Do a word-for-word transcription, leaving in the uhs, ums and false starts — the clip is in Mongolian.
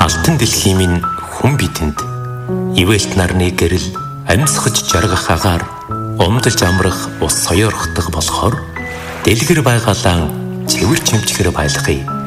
алтан дэлхийн минь хүн бидэнд ивэлт нарны гэрэл амьсгаж жаргах агаар умдалж амрах ус соёорхдох болохоор дэлгэр байгалаан цэвэр чимчгэр байлгая.